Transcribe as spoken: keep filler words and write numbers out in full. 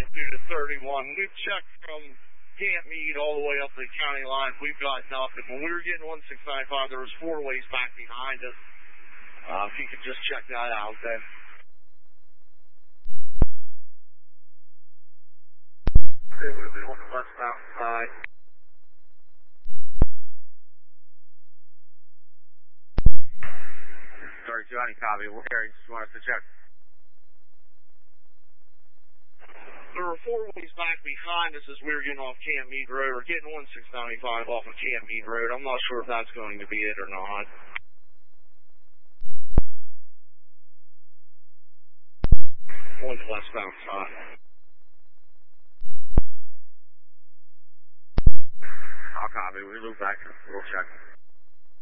due to thirty-one. We've checked from Camp Meade all the way up the county line. We've got nothing. When we were getting one six nine five, there was four ways back behind us. Uh, if you could just check that out then. It would have been on the westbound side. thirty-two, I didn't copy. We're here. Just want us to check. There were four ways back behind us as we were getting off Camp Meade Road, or getting one six nine five off of Camp Meade Road. I'm not sure if that's going to be it or not. One's westbound side. I'll copy. We move back. We'll check.